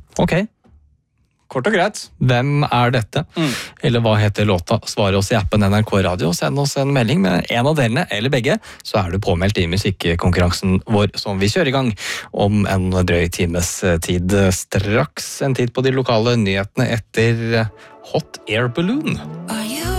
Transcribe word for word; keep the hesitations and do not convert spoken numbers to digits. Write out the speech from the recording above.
Ok. Kort og greit. Hvem er dette? Mm. Eller hva heter låta? Svar oss i appen N R K Radio, send oss en melding med en av delene, eller begge, så er du påmeldt i musikkonkurransen vår som vi kjører i gang om en drøy times tid. Straks en tid på de lokale nyhetene etter Hot Air Balloon.